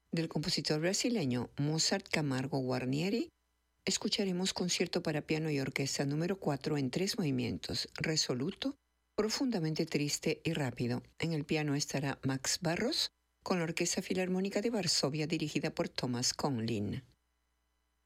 Del compositor brasileño Mozart Camargo Guarnieri, escucharemos Concierto para piano y orquesta número 4 en 3 movimientos, resoluto, profundamente triste y rápido. En el piano estará Max Barros, con la Orquesta Filarmónica de Varsovia dirigida por Thomas Conlin.